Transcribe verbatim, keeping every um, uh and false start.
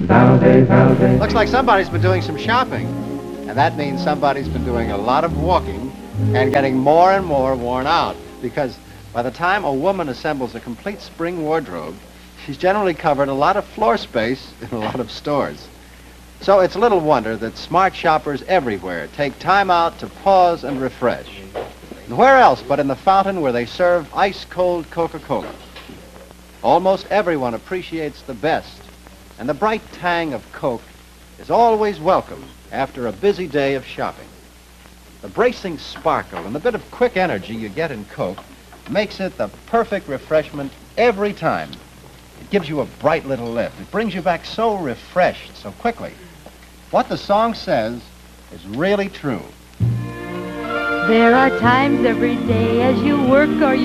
Valdez, Valdez. Looks like somebody's been doing some shopping. And that means somebody's been doing a lot of walking and getting more and more worn out. Because by the time a woman assembles a complete spring wardrobe, she's generally covered a lot of floor space in a lot of stores. So it's little wonder that smart shoppers everywhere take time out to pause and refresh. And where else but in the fountain where they serve ice-cold Coca-Cola? Almost everyone appreciates the best, and the bright tang of Coke is always welcome after a busy day of shopping. The bracing sparkle and the bit of quick energy you get in Coke makes it the perfect refreshment every time. It gives you a bright little lift. It brings you back so refreshed so quickly. What the song says is really true. There are times every day as you work or you